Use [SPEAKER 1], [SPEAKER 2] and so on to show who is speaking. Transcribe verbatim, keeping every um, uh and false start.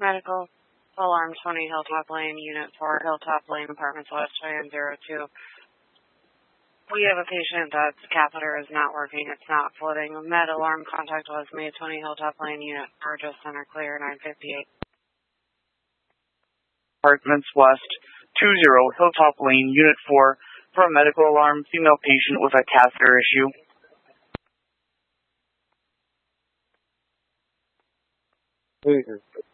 [SPEAKER 1] Medical Alarm twenty Hilltop Lane, Unit four, Hilltop Lane, Apartments West, Cheyenne zero two. We have a patient that's catheter is not working, it's not floating. Med alarm contact was made, twenty Hilltop Lane, Unit four, just center clear, nine fifty-eight.
[SPEAKER 2] Apartments West, two zero, Hilltop Lane, Unit four, for a medical alarm, female patient with a catheter issue.
[SPEAKER 3] Hey.